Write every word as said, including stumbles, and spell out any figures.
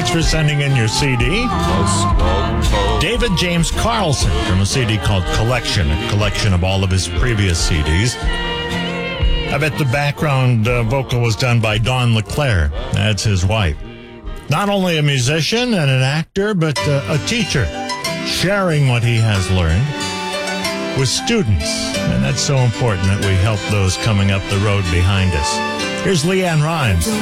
Thanks for sending in your C D. David James Carlson from a C D called Collection, a collection of all of his previous C Ds. I bet the background uh, vocal was done by Dawn LeClaire. That's his wife. Not only a musician and an actor, but uh, a teacher, sharing what he has learned with students. And that's so important that we help those coming up the road behind us. Here's Leanne Rhymes.